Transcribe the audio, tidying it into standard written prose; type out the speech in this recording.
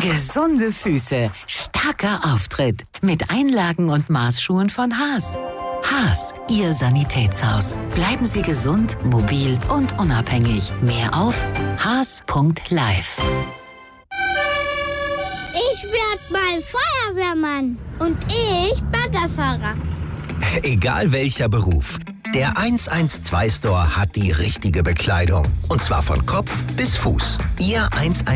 Gesunde Füße, starker Auftritt. Mit Einlagen und Maßschuhen von Haas. Haas, Ihr Sanitätshaus. Bleiben Sie gesund, mobil und unabhängig. Mehr auf haas.live. Ich werd mal Feuerwehrmann. Und ich Baggerfahrer. Egal welcher Beruf. Der 112-Store hat die richtige Bekleidung. Und zwar von Kopf bis Fuß. Ihr 112